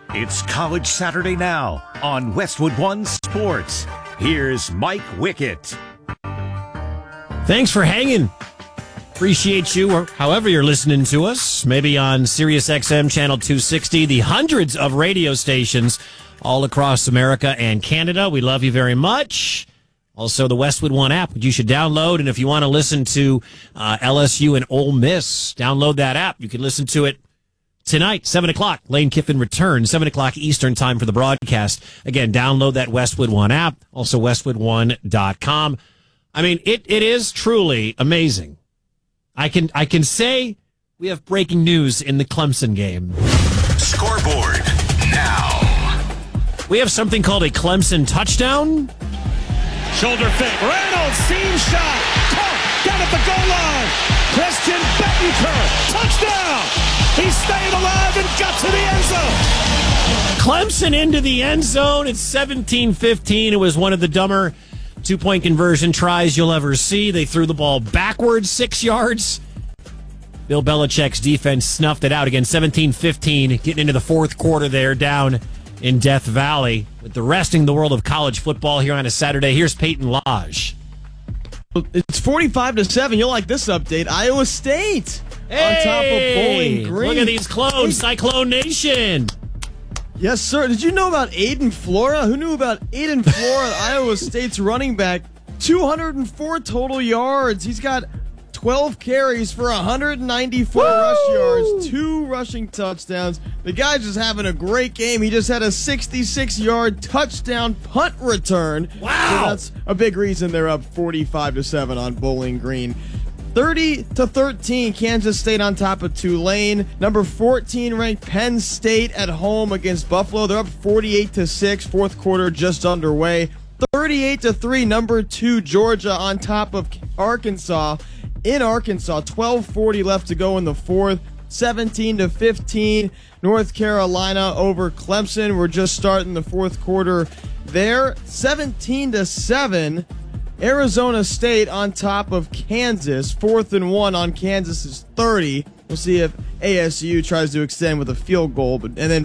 It's College Saturday now on Westwood One Sports. Here's Mike Wickett. Thanks for hanging. Appreciate you, or however you're listening to us. Maybe on Sirius XM Channel 260, the hundreds of radio stations all across America and Canada. We love you very much. Also, the Westwood One app, which you should download. And if you want to listen to LSU and Ole Miss, download that app. You can listen to it tonight, 7 o'clock. Lane Kiffin returns, 7 o'clock Eastern time for the broadcast. Again, download that Westwood One app. Also, westwood1.com. I mean, it is truly amazing. I can say we have breaking news in the Clemson game. Scoreboard now. We have something called a Clemson touchdown. Shoulder fake. Reynolds, seam shot. Caught. Down at the goal line. Christian Bettencourt. Touchdown. He stayed alive and got to the end zone. Clemson into the end zone. It's 17-15. It was one of the dumber two-point conversion tries you'll ever see. They threw the ball backwards 6 yards. Bill Belichick's defense snuffed it out. Again, 17-15, getting into the fourth quarter there down in Death Valley. With the rest in the world of college football here on a Saturday, here's Peyton Lodge. It's 45-7. You'll like this update. Iowa State on top of Bowling Green. Look at these clones, Cyclone Nation. Yes, sir. Did you know about Aiden Flora? Who knew about Aiden Flora, Iowa State's running back? 204 total yards. He's got 12 carries for 194 rush yards, 2 rushing touchdowns. The guy's just having a great game. He just had a 66-yard touchdown punt return. Wow. So that's a big reason they're up 45-7 on Bowling Green. 30-13, Kansas State on top of Tulane. Number 14 ranked Penn State at home against Buffalo. They're up 48-6. Fourth quarter just underway. 38-3, number 2 Georgia on top of Arkansas. In Arkansas, 12:40 left to go in the fourth. 17-15, North Carolina over Clemson. We're just starting the fourth quarter there. 17-7. Arizona State on top of Kansas, 4th and 1 on Kansas's 30. We'll see if ASU tries to extend with a field goal. And then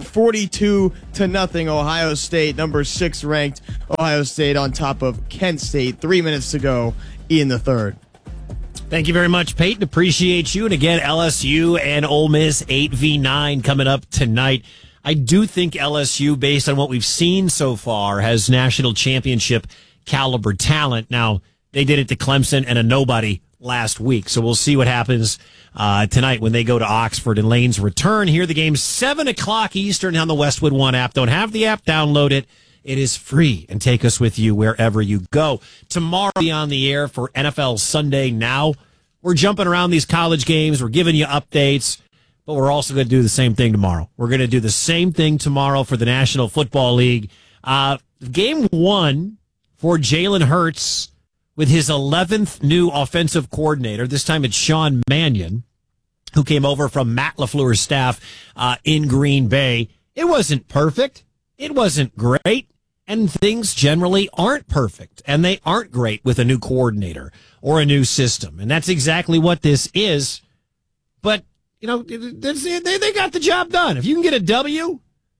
42-0, Ohio State, number 6 ranked Ohio State on top of Kent State. 3 minutes to go in the third. Thank you very much, Peyton. Appreciate you. And again, LSU and Ole Miss 8v9 coming up tonight. I do think LSU, based on what we've seen so far, has national championship caliber talent. Now, they did it to Clemson and a nobody last week. So we'll see what happens tonight when they go to Oxford and Lane's return. Here, the game 7 o'clock Eastern on the Westwood One app. Don't have the app, download it. It is free and take us with you wherever you go. Tomorrow, be on the air for NFL Sunday Now. We're jumping around these college games. We're giving you updates, but we're also going to do the same thing tomorrow. We're going to do the same thing tomorrow for the National Football League. Game 1 for Jalen Hurts with his 11th new offensive coordinator. This time it's Sean Mannion, who came over from Matt LaFleur's staff in Green Bay. It wasn't perfect. It wasn't great. And things generally aren't perfect, and they aren't great with a new coordinator or a new system. And that's exactly what this is. But, you know, they got the job done. If you can get a W,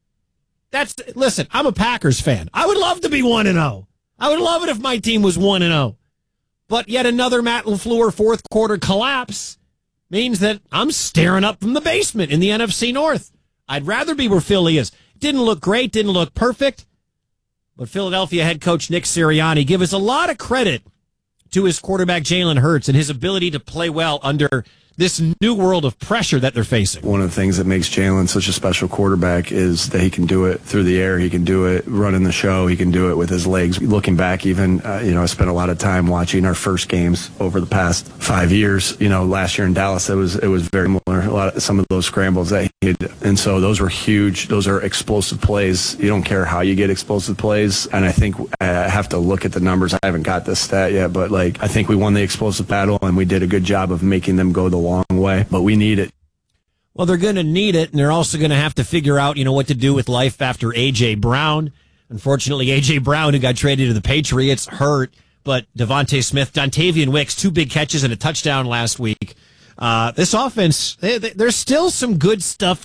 listen, I'm a Packers fan. I would love to be 1-0. I would love it if my team was 1-0. But yet another Matt LaFleur fourth quarter collapse means that I'm staring up from the basement in the NFC North. I'd rather be where Philly is. Didn't look great, didn't look perfect. But Philadelphia head coach Nick Sirianni gives a lot of credit to his quarterback Jalen Hurts and his ability to play well under this new world of pressure that they're facing. One of the things that makes Jalen such a special quarterback is that he can do it through the air. He can do it running the show. He can do it with his legs. Looking back, even, I spent a lot of time watching our first games over the past 5 years. Last year in Dallas, it was very similar. Some of those scrambles that he did. And so those were huge. Those are explosive plays. You don't care how you get explosive plays. And I think I have to look at the numbers. I haven't got this stat yet, but I think we won the explosive battle and we did a good job of making them go the long way, but we need it. Well, they're going to need it, and they're also going to have to figure out, what to do with life after A.J. Brown. Unfortunately, A.J. Brown, who got traded to the Patriots, hurt, but Devontae Smith, Dontavian Wicks, 2 big catches and a touchdown last week. This offense, there's still some good stuff there.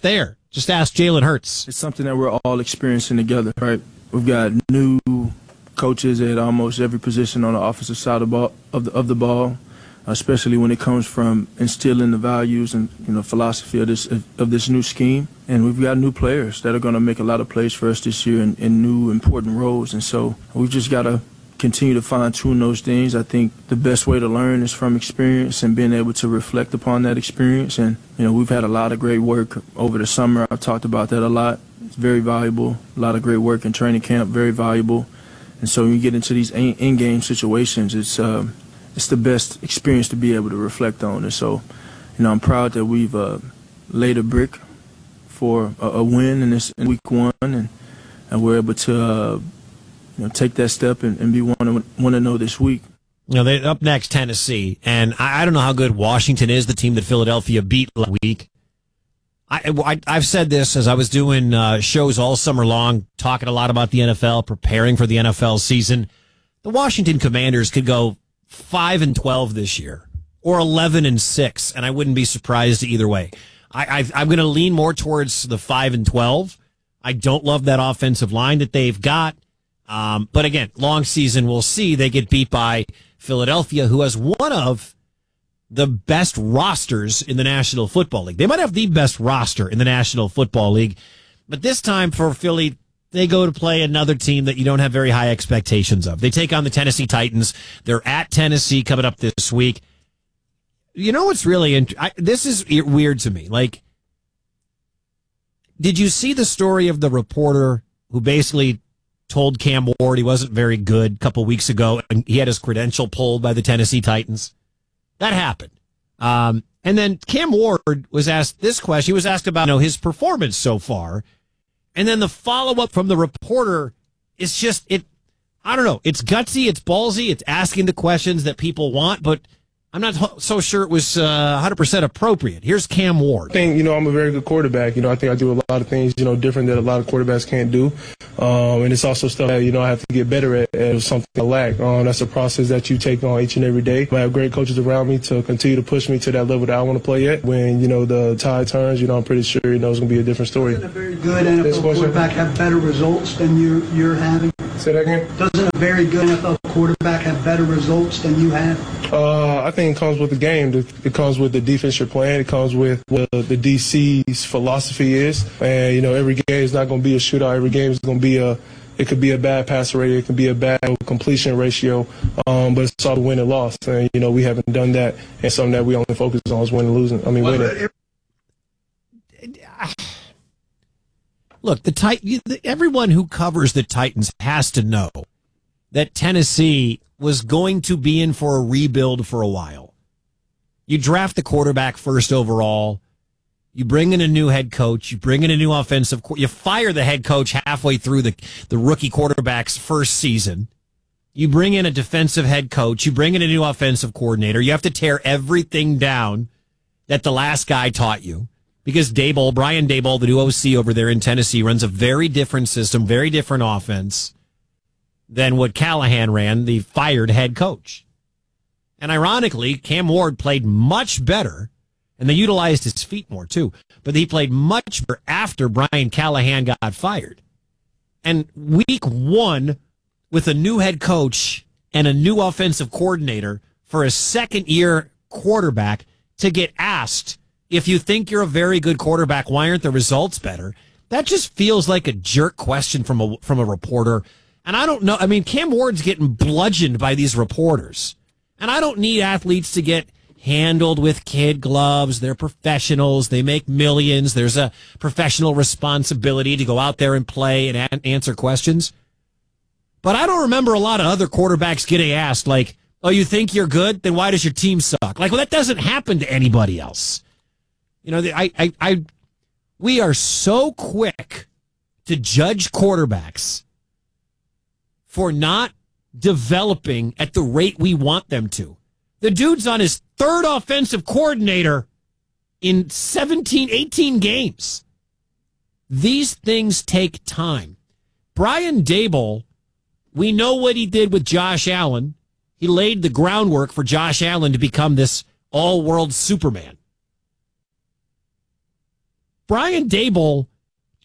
Just ask Jalen Hurts. It's something that we're all experiencing together, right? We've got new coaches at almost every position on the offensive side of the ball, especially when it comes from instilling the values and philosophy of this new scheme. And we've got new players that are going to make a lot of plays for us this year in new important roles. And so we've just got to continue to fine-tune those things. I think the best way to learn is from experience and being able to reflect upon that experience. And we've had a lot of great work over the summer. I've talked about that a lot. It's very valuable. A lot of great work in training camp, very valuable. And so when you get into these in-game situations, it's the best experience to be able to reflect on. And so, I'm proud that we've laid a brick for a win in week one, and we're able to take that step and be 1-0 this week. They up next, Tennessee, and I don't know how good Washington is, the team that Philadelphia beat last week. I've said this as I was doing shows all summer long, talking a lot about the NFL, preparing for the NFL season. The Washington Commanders could go 5-12 this year, or 11-6, and I wouldn't be surprised either way. I'm going to lean more towards the 5-12. I don't love that offensive line that they've got. But again, long season, we'll see. They get beat by Philadelphia, who has one of the best rosters in the National Football League. They might have the best roster in the National Football League, but this time for Philly, they go to play another team that you don't have very high expectations of. They take on the Tennessee Titans. They're at Tennessee coming up this week. You know what's really this is weird to me. Like, did you see the story of the reporter who basically told Cam Ward he wasn't very good a couple weeks ago, and he had his credential pulled by the Tennessee Titans? That happened. And then Cam Ward was asked this question. He was asked about his performance so far. And then the follow-up from the reporter is just, I don't know, it's gutsy, it's ballsy, it's asking the questions that people want, but I'm not so sure it was 100% appropriate. Here's Cam Ward. I think, I'm a very good quarterback. I think I do a lot of things, different that a lot of quarterbacks can't do. And it's also stuff that, I have to get better at something I lack. That's a process that you take on each and every day. I have great coaches around me to continue to push me to that level that I want to play at. When, the tide turns, I'm pretty sure, it's going to be a different story. Doesn't a very good NFL quarterback have better results than you're having? Say that again? Doesn't a very good NFL quarterback have better results than you have? I think it comes with the game. It comes with the defense you're playing. It comes with what the DC's philosophy is. And, every game is not going to be a shootout. Every game is going to be it could be a bad passer rating. It could be a bad completion ratio. But it's all the win and loss. And, we haven't done that. And something that we only focus on is winning. Look, everyone who covers the Titans has to know that Tennessee was going to be in for a rebuild for a while. You draft the quarterback first overall. You bring in a new head coach. You bring in a new offensive. You fire the head coach halfway through the rookie quarterback's first season. You bring in a defensive head coach. You bring in a new offensive coordinator. You have to tear everything down that the last guy taught you. Because Brian Daboll, the new OC over there in Tennessee, runs a very different system, very different offense than what Callahan ran, the fired head coach. And ironically, Cam Ward played much better, and they utilized his feet more too, but he played much better after Brian Callahan got fired. And week one, with a new head coach and a new offensive coordinator for a second-year quarterback to get asked, if you think you're a very good quarterback, why aren't the results better? That just feels like a jerk question from a reporter. And I don't know. I mean, Cam Ward's getting bludgeoned by these reporters. And I don't need athletes to get handled with kid gloves. They're professionals. They make millions. There's a professional responsibility to go out there and play and answer questions. But I don't remember a lot of other quarterbacks getting asked, like, oh, you think you're good? Then why does your team suck? Like, well, that doesn't happen to anybody else. We are so quick to judge quarterbacks for not developing at the rate we want them to. The dude's on his third offensive coordinator in 17, 18 games. These things take time. Brian Daboll, we know what he did with Josh Allen. He laid the groundwork for Josh Allen to become this all-world Superman. Brian Daboll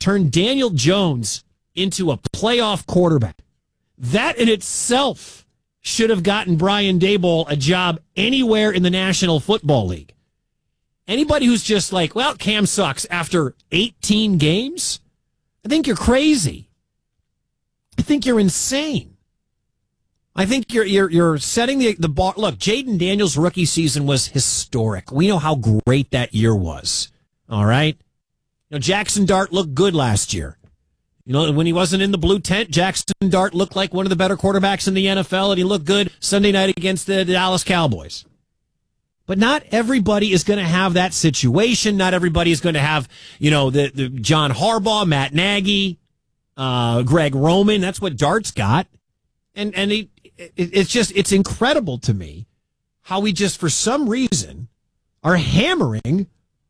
turned Daniel Jones into a playoff quarterback. That in itself should have gotten Brian Daboll a job anywhere in the National Football League. Anybody who's just like, well, Cam sucks after 18 games, I think you're crazy. I think you're insane. I think you're setting the bar. Look, Jaden Daniels' rookie season was historic. We know how great that year was. All right? Jackson Dart looked good last year. When he wasn't in the blue tent, Jackson Dart looked like one of the better quarterbacks in the NFL, and he looked good Sunday night against the Dallas Cowboys. But not everybody is going to have that situation. Not everybody is going to have, the John Harbaugh, Matt Nagy, Greg Roman. That's what Dart's got. And it's incredible to me how we just, for some reason, are hammering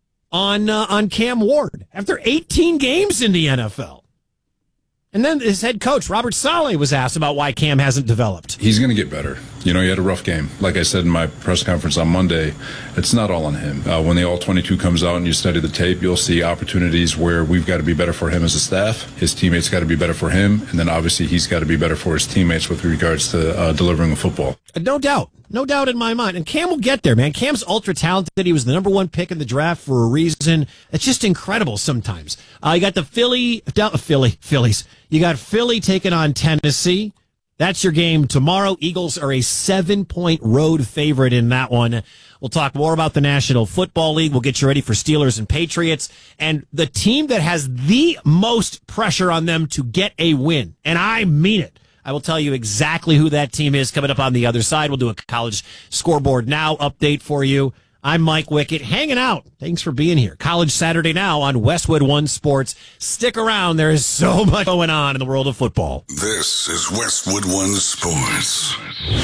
on Cam Ward after 18 games in the NFL. And then his head coach, Robert Saleh, was asked about why Cam hasn't developed. He's going to get better. He had a rough game. Like I said in my press conference on Monday, it's not all on him. When the All-22 comes out and you study the tape, you'll see opportunities where we've got to be better for him as a staff. His teammates got to be better for him. And then obviously he's got to be better for his teammates with regards to delivering a football. No doubt. No doubt in my mind. And Cam will get there, man. Cam's ultra talented. He was the number one pick in the draft for a reason. It's just incredible sometimes. You got the Phillies. You got Philly taking on Tennessee. That's your game tomorrow. Eagles are a 7-point road favorite in that one. We'll talk more about the National Football League. We'll get you ready for Steelers and Patriots. And the team that has the most pressure on them to get a win, and I mean it, I will tell you exactly who that team is coming up on the other side. We'll do a College Scoreboard Now update for you. I'm Mike Wickett, hanging out. Thanks for being here. College Saturday Now on Westwood One Sports. Stick around. There is so much going on in the world of football. This is Westwood One Sports.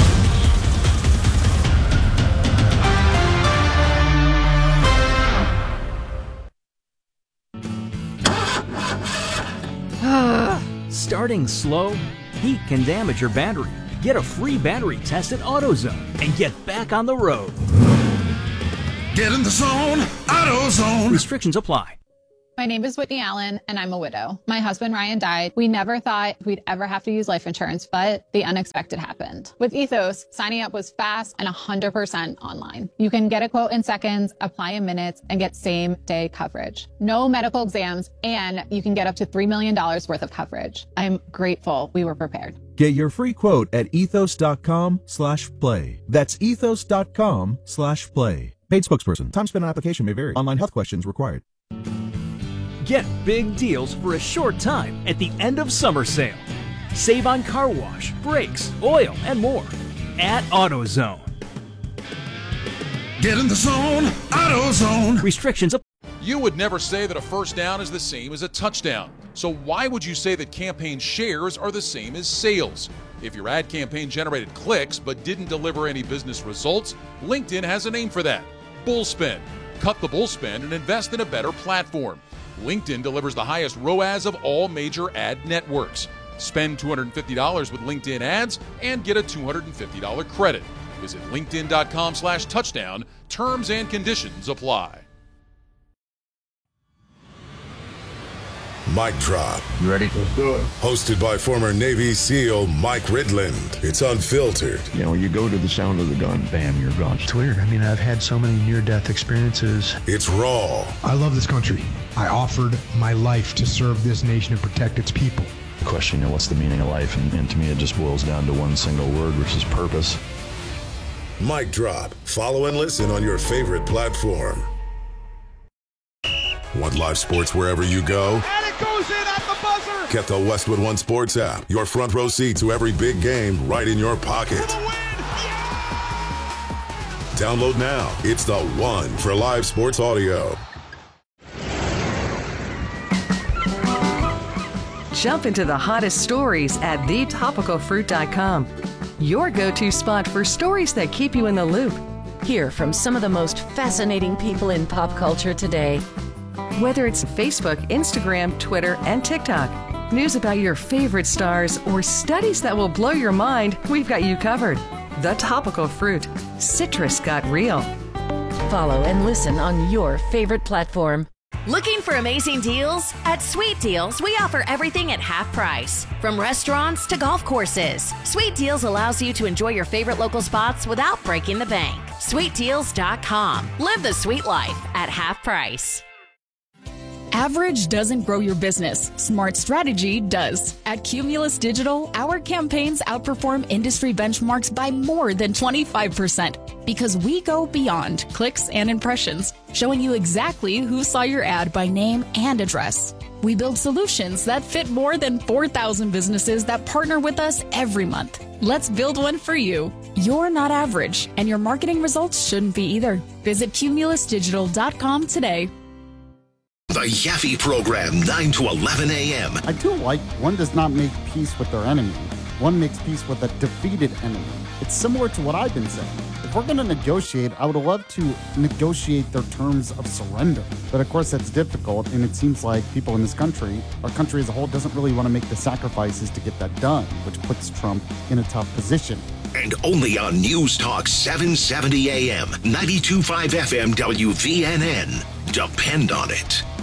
Starting slow, heat can damage your battery. Get a free battery test at AutoZone and get back on the road. Get in the zone, AutoZone. Restrictions apply. My name is Whitney Allen, and I'm a widow. My husband, Ryan, died. We never thought we'd ever have to use life insurance, but the unexpected happened. With Ethos, signing up was fast and 100% online. You can get a quote in seconds, apply in minutes, and get same-day coverage. No medical exams, and you can get up to $3 million worth of coverage. I'm grateful we were prepared. Get your free quote at ethos.com/play. That's ethos.com/play. Paid spokesperson. Time spent on application may vary. Online health questions required. Get big deals for a short time at the end of summer sale. Save on car wash, brakes, oil, and more at AutoZone. Get in the zone, AutoZone. Restrictions apply. You would never say that a first down is the same as a touchdown. So why would you say that campaign shares are the same as sales? If your ad campaign generated clicks but didn't deliver any business results, LinkedIn has a name for that. Bullspend. Cut the bullspend and invest in a better platform. LinkedIn delivers the highest ROAS of all major ad networks. Spend $250 with LinkedIn ads and get a $250 credit. Visit linkedin.com/touchdown. Terms and conditions apply. Mic Drop. You ready? Let's do it. Hosted by former Navy SEAL Mike Ridland. It's unfiltered. You go to the sound of the gun, bam, you're gone. It's weird. I've had so many near-death experiences. It's raw. I love this country. I offered my life to serve this nation and protect its people. Question, what's the meaning of life? And to me, it just boils down to one single word, which is purpose. Mic Drop. Follow and listen on your favorite platform. Want live sports wherever you go? And it goes in at the buzzer! Get the Westwood One Sports app. Your front row seat to every big game right in your pocket. Download now. It's the one for live sports audio. Jump into the hottest stories at thetopicalfruit.com. Your go-to spot for stories that keep you in the loop. Hear from some of the most fascinating people in pop culture today. Whether it's Facebook, Instagram, Twitter, and TikTok, news about your favorite stars, or studies that will blow your mind, we've got you covered. The Topical Fruit. Citrus got real. Follow and listen on your favorite platform. Looking for amazing deals? At Sweet Deals, we offer everything at half price. From restaurants to golf courses, Sweet Deals allows you to enjoy your favorite local spots without breaking the bank. SweetDeals.com. Live the sweet life at half price. Average doesn't grow your business. Smart strategy does. At Cumulus Digital, our campaigns outperform industry benchmarks by more than 25% because we go beyond clicks and impressions, showing you exactly who saw your ad by name and address. We build solutions that fit more than 4,000 businesses that partner with us every month. Let's build one for you. You're not average, and your marketing results shouldn't be either. Visit cumulusdigital.com today. The Yaffe Program, 9 to 11 a.m. I do like one does not make peace with their enemy. One makes peace with a defeated enemy. It's similar to what I've been saying. If we're going to negotiate, I would love to negotiate their terms of surrender. But of course, that's difficult, and it seems like people in this country, our country as a whole, doesn't really want to make the sacrifices to get that done, which puts Trump in a tough position. And only on News Talk 770 AM, 92.5 FM WVNN. Depend on it.